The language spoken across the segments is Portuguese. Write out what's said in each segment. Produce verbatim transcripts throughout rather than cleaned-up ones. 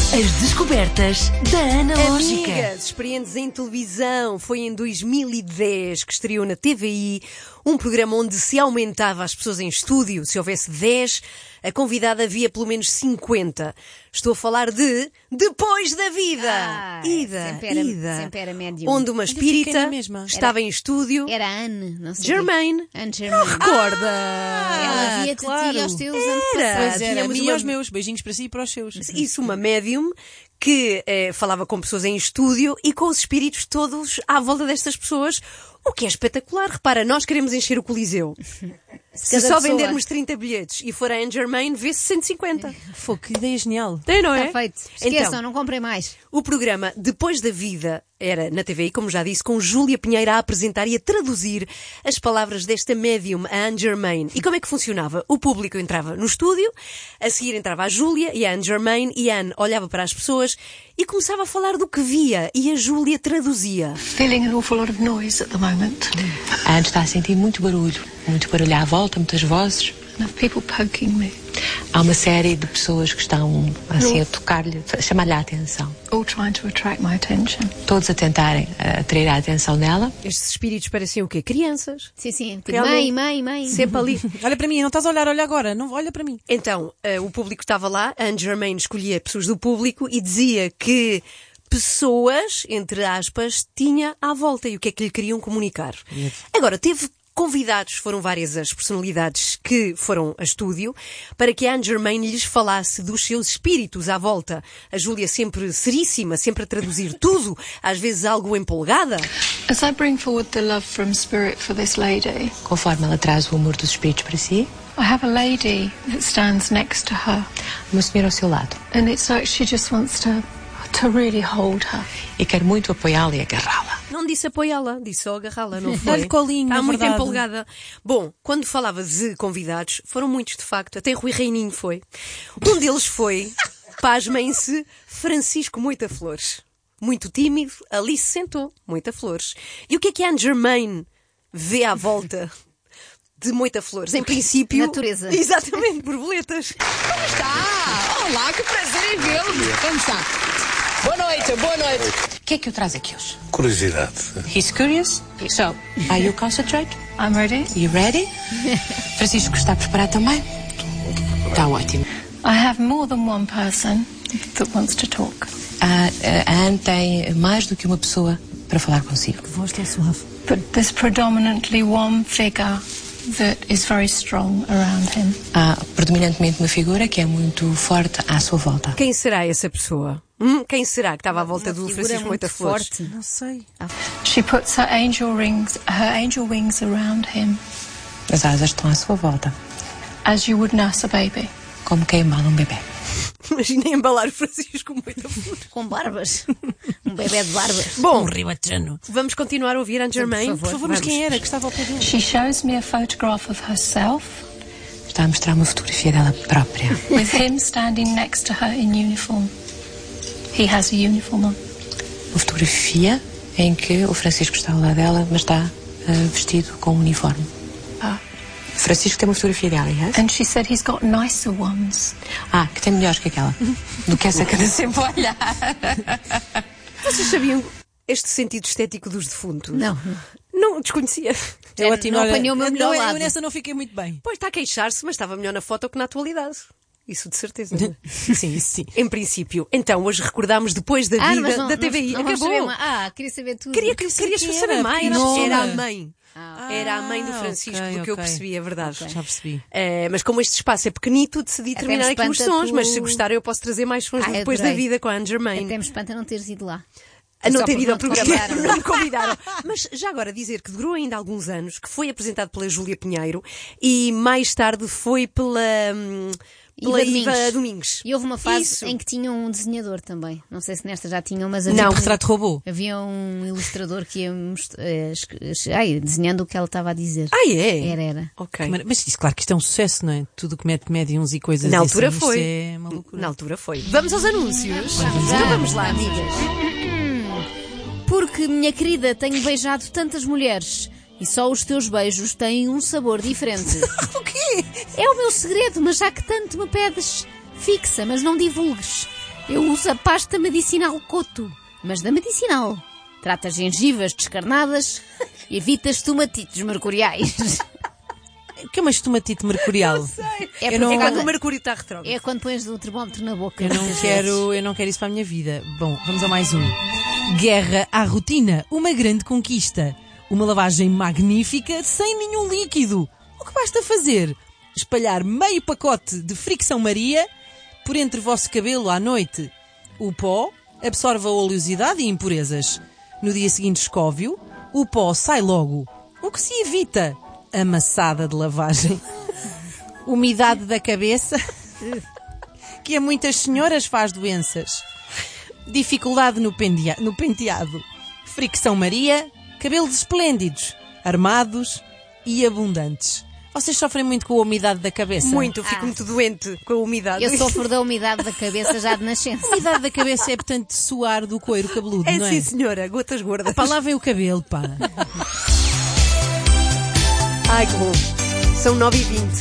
As descobertas da Analógica. Amigas, experientes em televisão. Foi em dois mil e dez que estreou na T V I um programa onde se aumentava as pessoas em estúdio. Se houvesse dez, a convidada havia pelo menos cinquenta. Estou a falar de Depois da Vida. Ah, Ida, sempre era, Ida. sempre era médium. Onde uma espírita estava Era- em estúdio. Era a Anne, não sei. Germaine. Anne Germaine. Recorda? Ela via-te a ti e aos teus Era. antepassados. Pois era, a Tínhamos mim uma- e aos meus. Beijinhos para si e para os seus. Isso, uma médium que eh, falava com pessoas em estúdio e com os espíritos todos à volta destas pessoas, o que é espetacular. Repara, nós queremos encher o Coliseu. Se cada só pessoa- vendermos trinta bilhetes e for a Anne Germain, vê-se cento e cinquenta. Pô, que ideia genial. Tem, não é? Está feito. Esqueçam, Então, não comprem mais. o programa Depois da Vida era na T V I, como já disse, com Júlia Pinheiro a apresentar e a traduzir as palavras desta médium, a Anne Germain. E como é que funcionava? O público entrava no estúdio, a seguir entrava a Júlia e a Anne Germain, e a Anne olhava para as pessoas e começava a falar do que via, e a Júlia traduzia. Feeling an awful lot of noise at the moment. A Anne está a sentir muito barulho, muito barulho à volta, muitas vozes. And of people poking me, Há uma série de pessoas que estão assim a tocar-lhe, a chamar-lhe a atenção. all trying to attract my attention. Todos a tentarem eh, atrair a atenção dela. Estes espíritos pareciam o quê? Crianças. Sim, sim. Tipo, Realmente. mãe, mãe, mãe. Sempre ali. Olha para mim, não estás a olhar, olha agora. Não, olha para mim. Então, eh, o público estava lá, a Anne Germain escolhia pessoas do público e dizia que pessoas, entre aspas, tinha à volta e o que é que lhe queriam comunicar. Agora, teve convidados, foram várias as personalidades que foram a estúdio, para que a Anne Germain lhes falasse dos seus espíritos à volta. A Júlia sempre seríssima, sempre a traduzir tudo, às vezes algo empolgada. As I bring forward the love from spirit for this lady, Conforme ela traz o amor dos espíritos para si, I have a lady that stands next to her, uma senhora ao seu lado. and it's like she just wants to to really hold her. E quer muito apoiá-la e agarrá-la. Não disse apoiá-la, disse só agarrá-la, não foi? Dá-lhe colinho, Está na muito verdade. empolgada. Bom, quando falava de convidados, foram muitos de facto, até Rui Reininho foi. Um deles foi, pasmem-se, Francisco Moita Flores. Muito tímido, ali se sentou, Moita Flores. E o que é que a Anne Germain vê à volta de Moita Flores? Em princípio... Natureza. Exatamente, borboletas. Ah, olá, que prazer em vê-lo. Como está? Boa noite, boa noite. O que é que eu trago aqui hoje? Curiosidade. He's curious. So, are you concentrated? I'm ready. You ready? Francisco está preparado também? Está ótimo. I have more than one person that wants to talk. A, a Anne tem mais do que uma pessoa para falar consigo. Voz tão suave. But there's predominantly one figure that is very strong around him. Há predominantemente uma figura que é muito forte à sua volta. Quem será essa pessoa? Hum? Quem será que estava à volta do Figura Francisco muito Moita Flores? forte. Não sei. She puts her angel rings, her angel wings around him, As asas estão à sua volta, as you would nurse a baby. como quem embala um bebê. Imaginem embalar o Francisco Moita Flores. Com barbas. Um bebê de barbas. Bom, Um ribatejano. vamos continuar a ouvir a Anne Germain? por favor. Por favor, mas Vamos. quem era que estava ao pé dele? She shows me a photograph of herself Está a mostrar uma fotografia dela própria. with him standing next to her in uniform. He has a uniform on. Uma fotografia em que o Francisco está ao lado dela, mas está ah, vestido com um uniforme. Ah. Francisco tem uma fotografia dela, yes? And she said he's got nicer ones. Ah, que tem melhores que aquela. Do que essa que anda sempre a olhar. Vocês sabiam este sentido estético dos defuntos? Não. Não, desconhecia. É, não apanhou o meu eu, melhor eu, lado. eu nessa não fiquei muito bem. Pois está a queixar-se, mas estava melhor na foto que na atualidade. Isso de certeza. Sim, isso sim. Em princípio. Então, hoje recordámos depois da Ah, vida mas não, da T V I. não, não vamos Acabou. saber mais. Ah, queria saber tudo. Queria, queria queria saber quem saber era, mais. porque não Era a era. mãe. Era a mãe do Ah, Francisco, ok, do que eu ok. percebi, é verdade. Já percebi. Eh, mas como este espaço é pequenito, decidi Até terminar me aqui os espanta sons. tu- Mas se gostarem, eu posso trazer mais sons Ah, do depois da adorei. vida com a Anne Germain. Até me espanta não teres ido lá. A não Só ter porque ido ao não te programa. convidaram. Não me convidaram. Mas já agora dizer que durou ainda alguns anos, que foi apresentado pela Júlia Pinheiro e mais tarde foi pela, hum, pela Iva Iva Domingos. Domingos. E houve uma fase Isso. em que tinham um desenhador também. Não sei se nesta já tinham, mas havia, Não. um, Retrato robô. havia um ilustrador que ia most- eh, es- ai, desenhando o que ela estava a dizer. Ah, é? Era, era. Ok. Mas, mas isso, claro que isto é um sucesso, não é? Tudo que mete médiums e coisas Na assim, altura isto foi. é uma loucura. Na altura foi. Vamos aos anúncios. Vamos Então vamos lá, amigas. amigas. Porque, minha querida, tenho beijado tantas mulheres e só os teus beijos têm um sabor diferente. O quê? É o meu segredo, mas já que tanto me pedes, fixa, mas não divulgues. Eu uso a pasta medicinal Coto, mas da medicinal. Trata gengivas descarnadas e evita estomatites mercuriais. O que é uma estomatite mercurial? É, Eu não- É quando- quando o Mercúrio está retrógrado. é quando pões o termómetro na boca. Eu não muitas quero, eu não quero isso para a minha vida. Bom, vamos a mais um. Guerra à rotina, uma grande conquista. Uma lavagem magnífica sem nenhum líquido. O que basta fazer? Espalhar meio pacote de fricção Maria por entre o vosso cabelo à noite. O pó absorve a oleosidade e impurezas. No dia seguinte escove-o, o pó sai logo. O que se evita? A maçada de lavagem. Umidade da cabeça, que a muitas senhoras faz doenças. Dificuldade no, pendia- no penteado. Fricção Maria, cabelos esplêndidos, armados e abundantes. Vocês sofrem muito com a umidade da cabeça? Muito, eu fico Ah. muito doente com a umidade. Eu sofro da umidade da cabeça já de nascença. A umidade da cabeça é, portanto, suar do couro cabeludo, É não é? sim, senhora, gotas gordas. Pá, lá vem o cabelo, pá. Ai, que bom. São nove e vinte.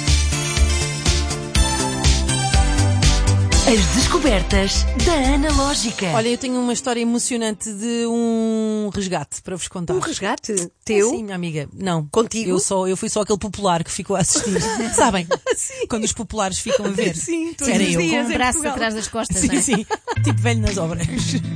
As descobertas da Analógica. Olha, eu tenho uma história emocionante de um resgate para vos contar. Um resgate teu? Sim, minha amiga. Não. Contigo? Eu, só, eu fui só aquele popular que ficou a assistir. Sabem? Quando os populares ficam a ver. Sim, todos Era os eu. dias. Com o em braço Portugal. atrás das costas, Sim, não é? sim. Tipo velho nas obras.